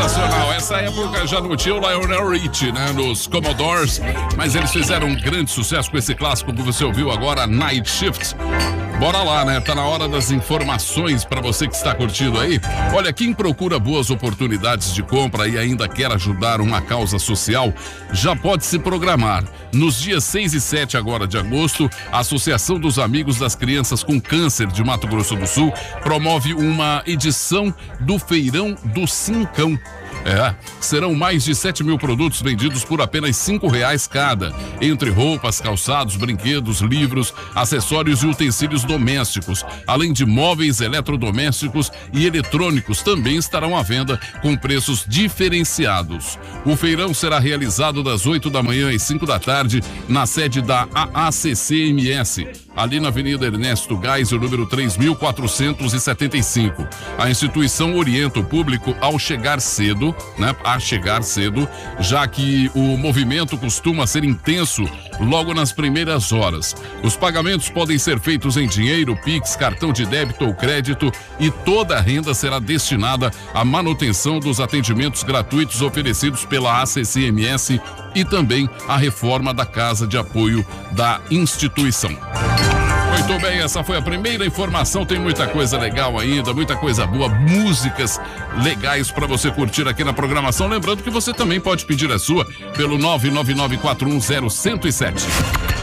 sensacional. Essa época já não tinha o Lionel Richie, né? Nos Commodores, mas eles fizeram um grande sucesso com esse clássico que você ouviu agora, Night Shift. Bora lá, né? Tá na hora das informações para você que está curtindo aí. Olha, quem procura boas oportunidades de compra e ainda quer ajudar uma causa social, já pode se programar. Nos dias 6 e 7 agora de agosto, a Associação dos Amigos das Crianças com Câncer de Mato Grosso do Sul promove uma edição do Feirão do Cincão. Serão mais de 7 mil produtos vendidos por apenas R$5 cada, entre roupas, calçados, brinquedos, livros, acessórios e utensílios domésticos, além de móveis, eletrodomésticos e eletrônicos também estarão à venda com preços diferenciados. O feirão será realizado das 8 da manhã às 5 da tarde na sede da AACCMS, ali na Avenida Ernesto Geisel, número 3475. A instituição orienta o público ao chegar cedo, já que o movimento costuma ser intenso logo nas primeiras horas. Os pagamentos podem ser feitos em dinheiro, Pix, cartão de débito ou crédito, e toda a renda será destinada à manutenção dos atendimentos gratuitos oferecidos pela ACCMS e também à reforma da casa de apoio da instituição. Muito bem, essa foi a primeira informação. Tem muita coisa legal ainda, muita coisa boa, músicas legais para você curtir aqui na programação. Lembrando que você também pode pedir a sua pelo 999410107.